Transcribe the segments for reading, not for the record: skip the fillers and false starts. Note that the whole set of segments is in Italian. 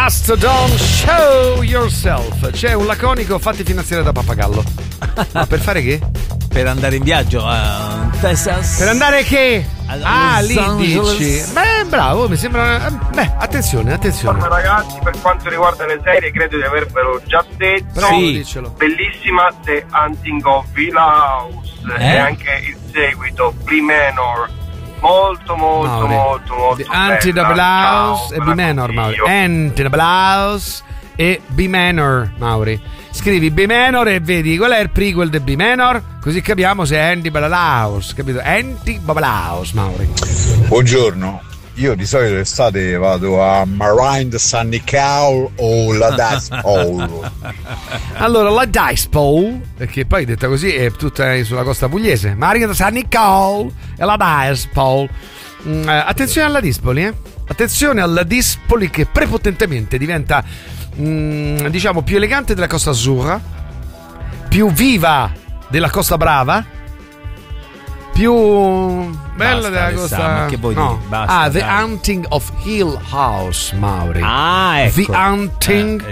Mastodon, show yourself. C'è un laconico fatti finanziare da Pappagallo. Ma per fare che? Per andare in viaggio a Texas. Per andare che? Lì Angeles. dici. Beh, bravo, mi sembra. Beh, attenzione. Ma ragazzi, per quanto riguarda le serie, credo di avervelo già detto. Però Sì. dicelo. Bellissima The Hunting of Hill House e anche il seguito B Manor. Molto The Anti-Double House e B Manor, Mauri. Anti-Double House e B Manor, Mauri. Scrivi B Manor e vedi qual è il prequel di B Manor, così capiamo se è Anti-Double House, capito? Anti-Double House, Mauri. Buongiorno, io di solito l'estate vado a Marine San Nicole o la Dice Bowl. Allora, la Dice Bowl, perché poi detta così è tutta sulla costa pugliese. Marina San Nicole e la Dice Bowl. Attenzione alla Dispoli, Attenzione alla Dispoli che prepotentemente diventa, diciamo, più elegante della Costa Azzurra, più viva della Costa Brava, più bella della Costa. Ma che vuoi dire? Basta, The dai. Hunting of Hill House, Mauri. Ecco. The Hunting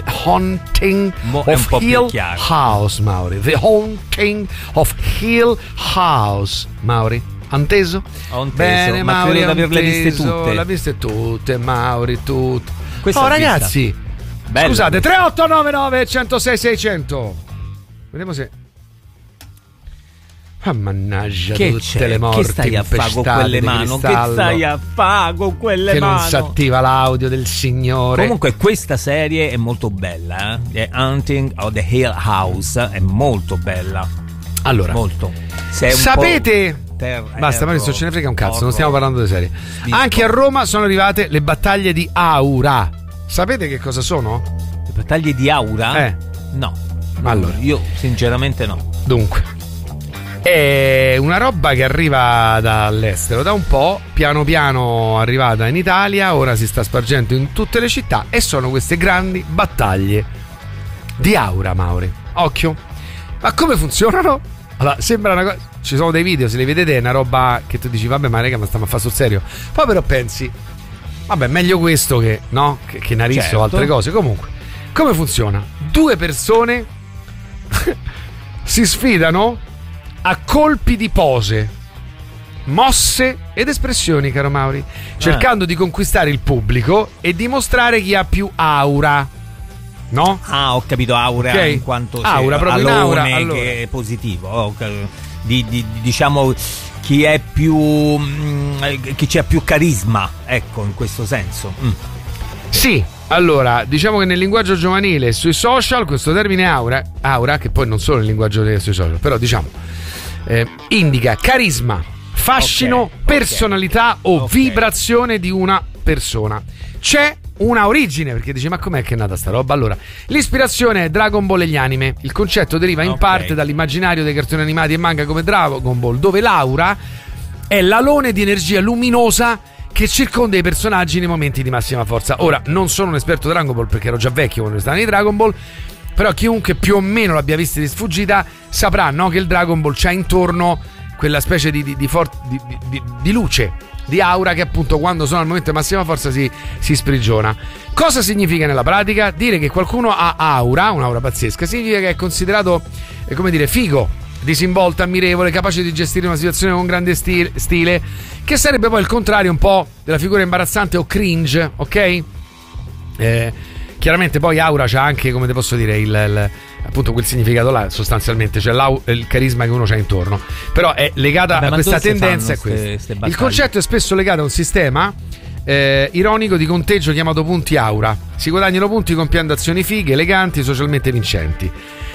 è un of po' più Hill chiaro. House, Mauri. The Hunting of Hill House, Mauri. Anteso? Ho inteso, Bene, ma Mauri, credo di averle viste anteso. tutte. Le viste tutte, Mauri, tutte. Questa l'ho Ragazzi, Bella. scusate, 3899 106 600. Vediamo se. Mannaggia, Che tutte c'è? le morti Che stai a fare con impestate quelle di mani? Che cristallo, stai a fare con quelle che non mani? si attiva l'audio del Signore. Comunque questa serie è molto bella, The Hunting of the Hill House è molto bella. Allora, Molto. Se è un sapete? po' Basta, Maurizio, ce ne frega un cazzo, non stiamo parlando di serie. Disco. Anche a Roma sono arrivate le battaglie di Aura. Sapete che cosa sono? Le battaglie di Aura? No. Allora. Io sinceramente no. Dunque, è una roba che arriva dall'estero da un po', piano piano arrivata in Italia, ora si sta spargendo in tutte le città e sono queste grandi battaglie di Aura, Mauri. Occhio. Ma come funzionano? Allora, sembra una cosa. Ci sono dei video, se li vedete è una roba che tu dici, vabbè, ma raga, ma stiamo a fare sul serio. Poi però pensi, vabbè, meglio questo che, no? Che Narisso o Certo. altre cose. Comunque, come funziona? Due persone si sfidano a colpi di pose, mosse ed espressioni, caro Mauri, cercando di conquistare il pubblico e dimostrare chi ha più aura. No? Ho capito, aura Ok. in quanto Aura, proprio in aura, alone allora. che è positivo. Diciamo chi è più chi c'ha più carisma, ecco, in questo senso. Sì, allora, diciamo che nel linguaggio giovanile sui social questo termine aura, che poi non solo nel linguaggio sui social, però diciamo indica carisma, fascino, Ok. personalità o Ok. vibrazione di una persona. C'è una origine, perché dici, ma com'è che è nata sta roba? Allora, l'ispirazione è Dragon Ball e gli anime. Il concetto deriva in Ok. parte dall'immaginario dei cartoni animati e manga come Dragon Ball, dove l'aura è l'alone di energia luminosa che circonda i personaggi nei momenti di massima forza. Ora, non sono un esperto Dragon Ball perché ero già vecchio quando stavo in Dragon Ball, però chiunque più o meno l'abbia visto di sfuggita saprà, no, che il Dragon Ball c'ha intorno quella specie di luce, di aura che appunto quando sono al momento di massima forza si sprigiona. Cosa significa nella pratica? Dire che qualcuno ha aura, un'aura pazzesca, significa che è considerato, come dire, figo, disinvolto, ammirevole, capace di gestire una situazione con grande stile, che sarebbe poi il contrario un po' della figura imbarazzante o cringe, ok? Chiaramente poi aura c'ha anche, come te posso dire, appunto quel significato là, sostanzialmente, cioè il carisma che uno c'ha intorno, però è legata a questa tendenza. Il concetto è spesso legato a un sistema ironico di conteggio chiamato punti aura. Si guadagnano punti compiendo azioni fighe, eleganti, socialmente vincenti.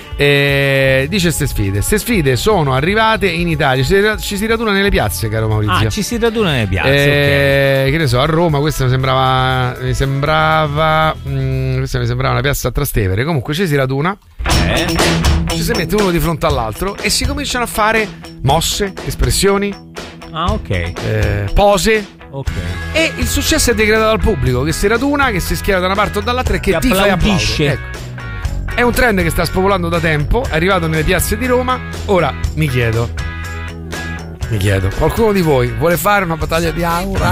Dice ste sfide sono arrivate in Italia, ci si raduna nelle piazze, caro Maurizio. Ci si raduna nelle piazze, ok. Che ne so, a Roma questa mi sembrava una piazza a Trastevere. Comunque ci si raduna, ci si mette uno di fronte all'altro e si cominciano a fare mosse, espressioni, ok, pose. Ok. E il successo è decretato dal pubblico che si raduna, che si schiera da una parte o dall'altra e che ti fa e applaudisce. Ecco. È un trend che sta spopolando da tempo, è arrivato nelle piazze di Roma. Ora mi chiedo, qualcuno di voi vuole fare una battaglia di aura?